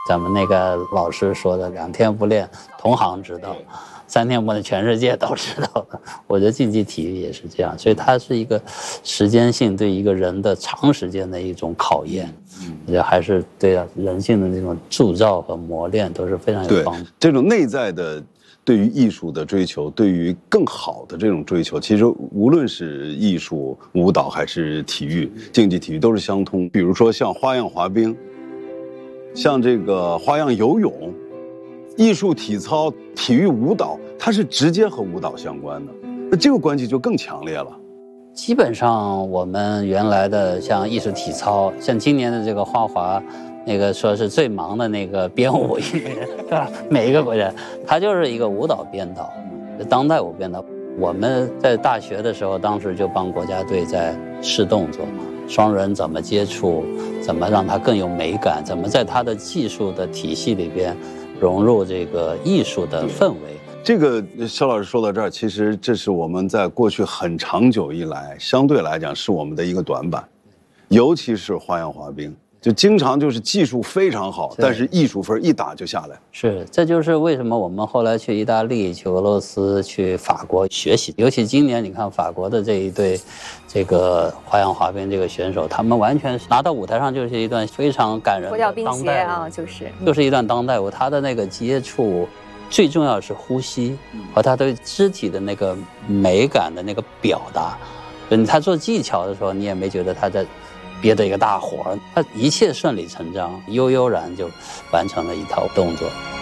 咱们那个老师说的，2天不练，同行知道；3天不练，全世界都知道的。我觉得竞技体育也是这样，所以它是一个时间性对一个人的长时间的一种考验，我觉得还是对人性的那种铸造和磨练都是非常有帮助。 这种内在的对于艺术的追求，对于更好的这种追求，其实无论是艺术、舞蹈还是体育、竞技体育都是相通。比如说像花样滑冰。像这个花样游泳、艺术体操、体育舞蹈，它是直接和舞蹈相关的，那这个关系就更强烈了。 基本上我们原来的像艺术体操，像今年的这个花滑，那个说是最忙的那个编舞运动员，是吧？每一个国家，它就是一个舞蹈编导，当代舞编导。我们在大学的时候，当时就帮国家队在试动作嘛。双人怎么接触，怎么让它更有美感，怎么在它的技术的体系里边融入这个艺术的氛围。 这个肖老师说到这儿，其实这是我们在过去很长久以来，相对来讲是我们的一个短板，尤其是花样滑冰。就经常就是技术非常好，但是艺术分一打就下来。 是，这就是为什么我们后来去意大利、去俄罗斯、去法国学习。尤其今年你看法国的这一对，这个花样滑冰这个选手，他们完全拿到舞台上就是一段非常感人的当代啊，就是一段当代舞。他的那个接触，最重要的是呼吸和他对肢体的那个美感的那个表达。他做技巧的时候，你也没觉得他在憋着一个大活，他一切顺理成章，悠悠然就完成了一套动作。